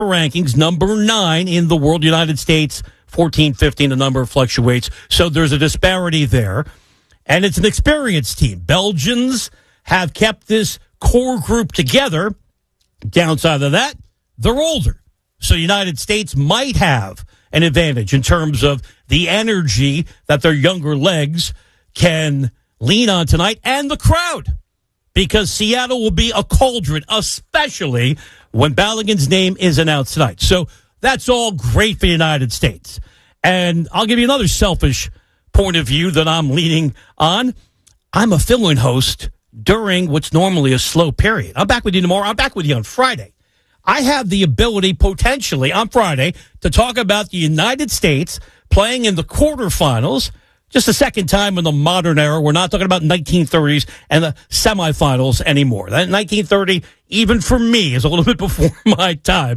rankings, number 9 in the world, United States, 14, 15, the number fluctuates. So there's a disparity there. And it's an experienced team. Belgians have kept this core group together. Downside of that, they're older. So United States might have an advantage in terms of the energy that their younger legs can lean on tonight, and the crowd, because Seattle will be a cauldron, especially when Balogun's name is announced tonight. So that's all great for the United States. And I'll give you another selfish point of view that I'm leaning on. I'm a fill-in host during what's normally a slow period. I'm back with you tomorrow. I'm back with you on Friday. I have the ability potentially on Friday to talk about the United States playing in the quarterfinals. Just the second time in the modern era. We're not talking about 1930s and the semifinals anymore. That 1930, even for me, is a little bit before my time.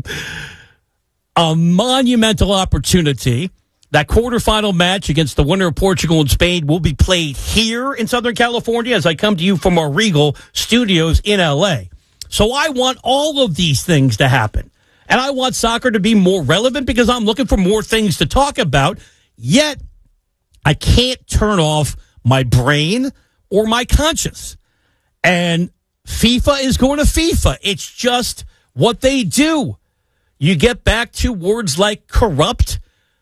A monumental opportunity. That quarterfinal match against the winner of Portugal and Spain will be played here in Southern California as I come to you from our Regal studios in L.A. So I want all of these things to happen. And I want soccer to be more relevant because I'm looking for more things to talk about. Yet, I can't turn off my brain or my conscience. And FIFA is going to FIFA. It's just what they do. You get back to words like corrupt,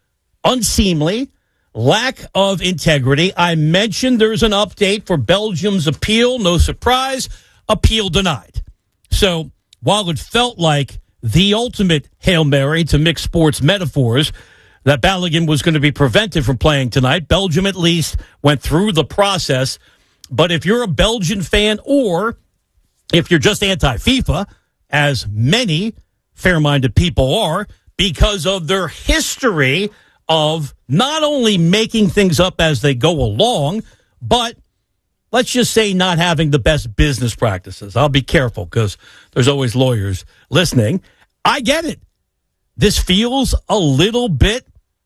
unseemly, lack of integrity. I mentioned there's an update for Belgium's appeal. No surprise, appeal denied. So while it felt like the ultimate Hail Mary to mix sports metaphors, that Balogun was going to be prevented from playing tonight, Belgium at least went through the process. But if you're a Belgian fan or if you're just anti-FIFA, as many fair-minded people are, because of their history of not only making things up as they go along, but let's just say not having the best business practices. I'll be careful because there's always lawyers listening. I get it. This feels a little bit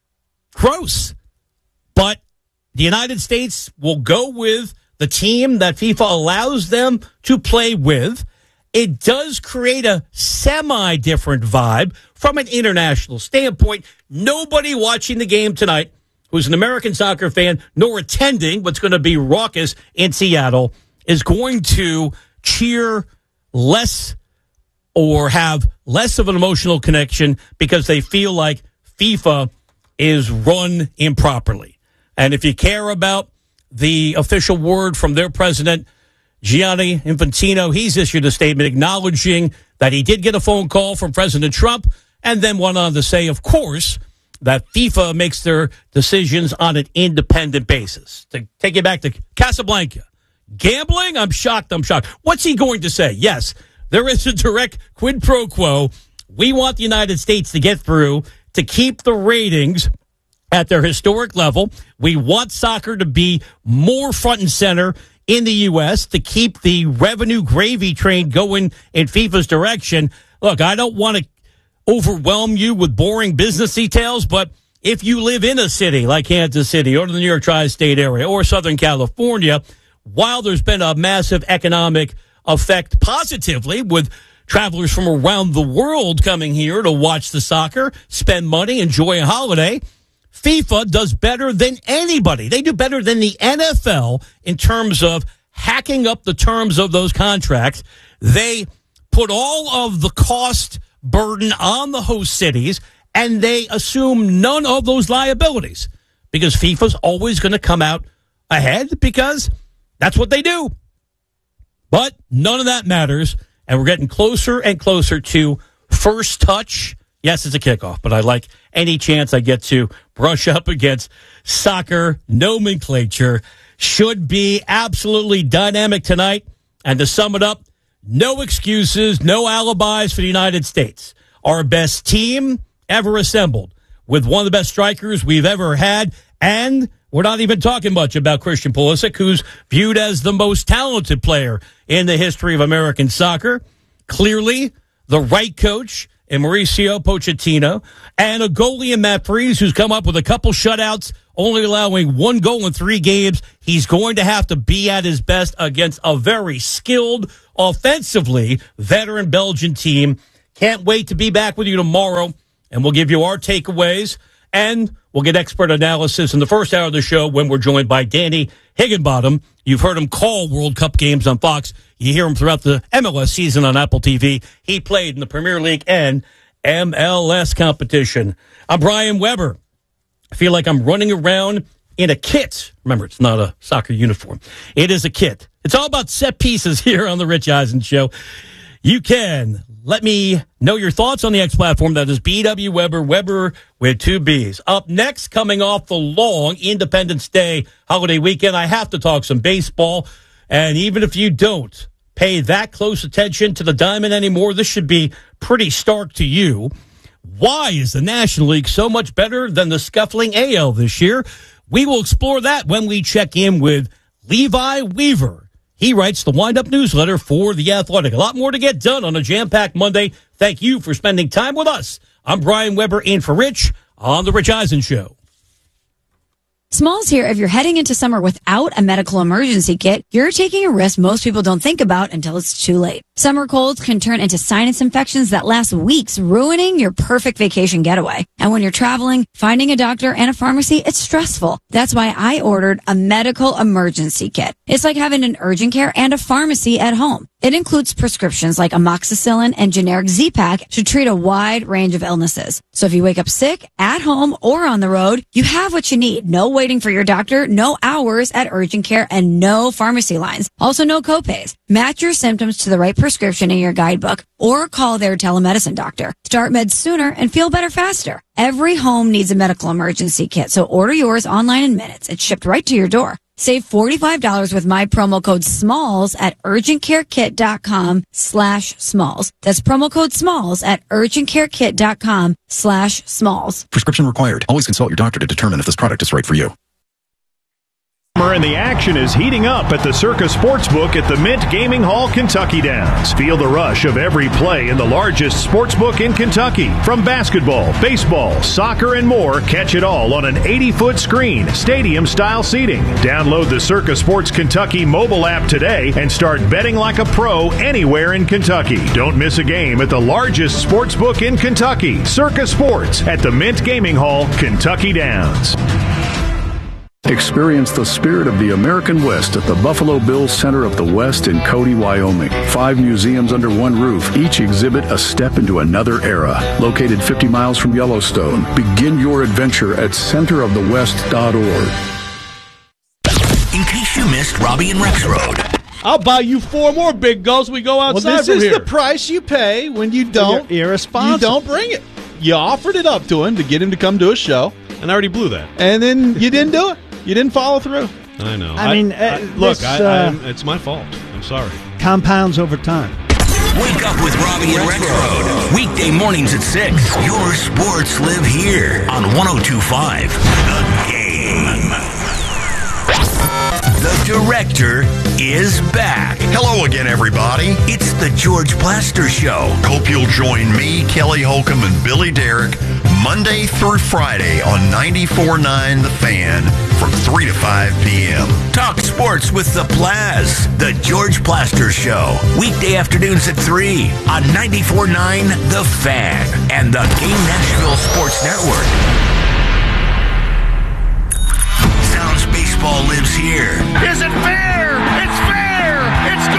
gross, but the United States will go with the team that FIFA allows them to play with. It does create a semi-different vibe from an international standpoint. Nobody watching the game tonight who's an American soccer fan, nor attending what's going to be raucous in Seattle, is going to cheer less or have less of an emotional connection because they feel like FIFA is run improperly. And if you care about the official word from their president, Gianni Infantino, he's issued a statement acknowledging that he did get a phone call from President Trump and then went on to say, of course, that FIFA makes their decisions on an independent basis. To take it back to Casablanca. Gambling? I'm shocked. What's he going to say? Yes, there is a direct quid pro quo. We want the United States to get through to keep the ratings at their historic level. We want soccer to be more front and center in the U.S. to keep the revenue gravy train going in FIFA's direction. Look, I don't want to overwhelm you with boring business details, but if you live in a city like Kansas City or the New York tri-state area or Southern California, while there's been a massive economic effect positively with travelers from around the world coming here to watch the soccer, spend money, enjoy a holiday, FIFA does better than anybody. They do better than the NFL in terms of hacking up the terms of those contracts. They put all of the cost burden on the host cities, and they assume none of those liabilities because FIFA's always going to come out ahead because that's what they do. But none of that matters, and we're getting closer and closer to first touch. Yes, it's a kickoff, but I like any chance I get to brush up against soccer nomenclature. Should be absolutely dynamic tonight. And to sum it up, no excuses, no alibis for the United States. Our best team ever assembled with one of the best strikers we've ever had. And we're not even talking much about Christian Pulisic, who's viewed as the most talented player in the history of American soccer. Clearly, the right coach in Mauricio Pochettino, and a goalie in Matt Freese, who's come up with a couple shutouts, only allowing one goal in 3 games. He's going to have to be at his best against a very skilled, offensively veteran Belgian team. Can't wait to be back with you tomorrow, and we'll give you our takeaways, and we'll get expert analysis in the first hour of the show when we're joined by Danny Higginbottom. You've heard him call World Cup games on Fox. You hear him throughout the MLS season on Apple TV. He played in the Premier League and MLS competition. I'm Brian Weber. I feel like I'm running around in a kit. Remember, it's not a soccer uniform. It is a kit. It's all about set pieces here on The Rich Eisen Show. You can let me know your thoughts on the X platform. That is BW Weber, Weber with 2 B's. Up next, coming off the long Independence Day holiday weekend, I have to talk some baseball. And even if you don't pay that close attention to the diamond anymore, this should be pretty stark to you. Why is the National League so much better than the scuffling AL this year? We will explore that when we check in with Levi Weaver. He writes the Wind-Up newsletter for The Athletic. A lot more to get done on a jam-packed Monday. Thank you for spending time with us. I'm Brian Weber in for Rich on The Rich Eisen Show. Smalls here. If you're heading into summer without a medical emergency kit, you're taking a risk most people don't think about until it's too late. Summer colds can turn into sinus infections that last weeks, ruining your perfect vacation getaway. And when you're traveling, finding a doctor and a pharmacy, it's stressful. That's why I ordered a medical emergency kit. It's like having an urgent care and a pharmacy at home. It includes prescriptions like amoxicillin and generic Z-Pak to treat a wide range of illnesses. So if you wake up sick, at home, or on the road, you have what you need. No waiting for your doctor, no hours at urgent care, and no pharmacy lines. Also, no copays. Match your symptoms to the right prescription in your guidebook or call their telemedicine doctor. Start meds sooner and feel better faster. Every home needs a medical emergency kit, so order yours online in minutes. It's shipped right to your door. Save $45 with my promo code SMALLS at urgentcarekit.com/smalls. That's promo code SMALLS at urgentcarekit.com/smalls. Prescription required. Always consult your doctor to determine if this product is right for you. And the action is heating up at the Circa Sportsbook at the Mint Gaming Hall, Kentucky Downs. Feel the rush of every play in the largest sportsbook in Kentucky. From basketball, baseball, soccer, and more, catch it all on an 80-foot screen, stadium-style seating. Download the Circa Sports Kentucky mobile app today and start betting like a pro anywhere in Kentucky. Don't miss a game at the largest sportsbook in Kentucky. Circa Sports at the Mint Gaming Hall, Kentucky Downs. Experience the spirit of the American West at the Buffalo Bills Center of the West in Cody, Wyoming. 5 museums under one roof. Each exhibit a step into another era. Located 50 miles from Yellowstone. Begin your adventure at centerofthewest.org. In case you missed Robbie and Rex Road. I'll buy you 4 more Big Gulls. We go outside Well, this from is here. the price you pay when you don't. You're irresponsible. You don't bring it. You offered it up to him to get him to come do a show, And I already blew that. and then you didn't do it. You didn't follow through. I know. I mean, look, this, it's my fault. I'm sorry. compounds over time. Wake up with Robbie and Rex Road. Weekday mornings at 6. Your sports live here on 102.5 The Game. The director is back. Hello again, everybody. It's the George Plaster Show. Hope you'll join me, Kelly Holcomb, and Billy Derrick Monday through Friday on 94.9 The Fan from 3 to 5 p.m. Talk sports with the Plaz. The George Plaster Show. Weekday afternoons at 3 on 94.9 The Fan and the Game Nashville Sports Network. Sounds baseball lives here. Is it fair? It's fair!